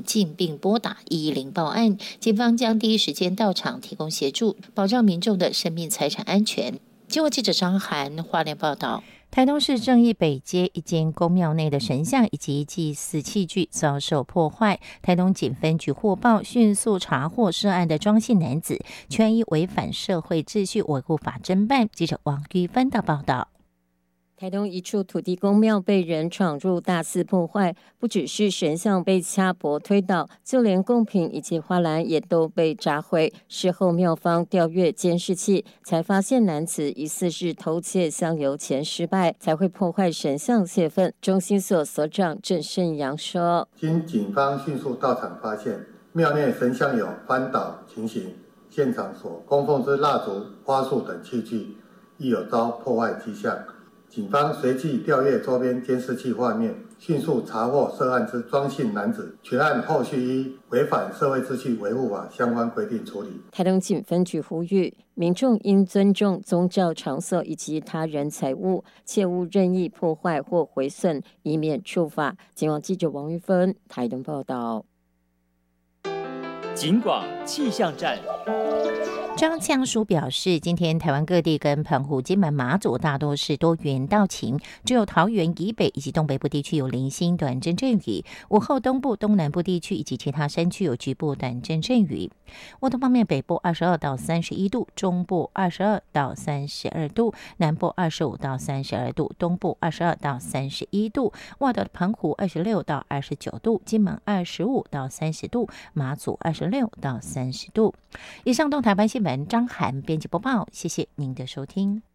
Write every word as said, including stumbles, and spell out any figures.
境，并拨打一一零报案，警方将第一时间到场提供协助，保障民众的生命财产安全。经过记者张涵花莲报道。 台东市正义北街一间宫庙内的神像以及祭祀器具遭受破坏，台东警分局获报，迅速查获涉案的庄姓男子，权益违反社会秩序维护法侦办。记者王玉芬的报道。 台东一处土地公庙被人闯入大肆破坏，不只是神像被掐脖推倒，就连贡品以及花篮也都被砸毁。事后庙方调阅监视器，才发现男子疑似是偷窃香油钱失败，才会破坏神像泄愤。中心所所长郑胜阳说：“ 经警方迅速到场发现，庙内神像有翻倒情形，现场所供奉之蜡烛、花束等器具亦有遭破坏迹象。”警方随即调阅周边监视器画面，迅速查获涉案之庄姓男子，全案后续依违反社会秩序维护法相关规定处理。 台东警分局呼吁民众应尊重宗教场所以及他人财物，切勿任意破坏或毁损，以免触法。警网记者王玉芬台东报道。 警广气象站。 张呛书表示，今天台湾各地跟澎湖、金门、马祖大多是多云到晴，只有桃园以北以及东北部地区有零星短阵阵雨。午后东部、东南部地区以及其他山区有局部短阵阵雨。温度方面，北部二十二到三十一度，中部二十二到三十二度，南部二十五到三十二度，东部二十二到三十一度。外岛的澎湖二十六到二十九度，金门二十五到三十度，马祖二十六到三十度。以上东台湾新闻。张涵编辑播报，谢谢您的收听。